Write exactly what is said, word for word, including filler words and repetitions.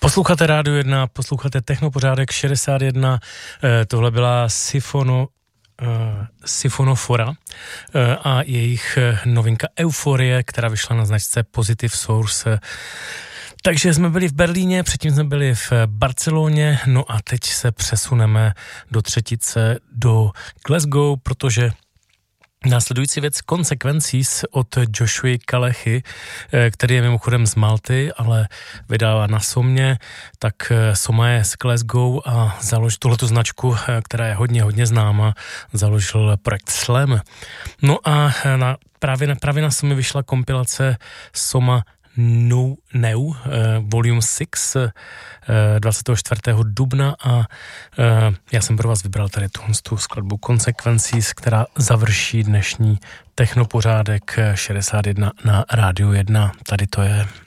Posloucháte Rádio jedna, posloucháte Technopořádek šedesát jedna, eh, tohle byla Sifono, eh, Sifonofora eh, a jejich novinka Euforie, která vyšla na značce Positive Source. Takže jsme byli v Berlíně, předtím jsme byli v Barceloně, no a teď se přesuneme do třetice do Glasgow, protože následující věc Consequences od Joshua Kalechy, který je mimochodem z Malty, ale vydává na Somě, tak Soma je z Glasgow a založil tuhletu značku, která je hodně, hodně známa, založil projekt Slam. No a na, právě, na, právě na Somě vyšla kompilace Soma No New, uh, Volume šest, uh, dvacátého čtvrtého dubna a uh, já jsem pro vás vybral tady tu, tu skladbu Consequences, která završí dnešní Technopořádek šedesát jedna na Rádiu jedna. Tady to je.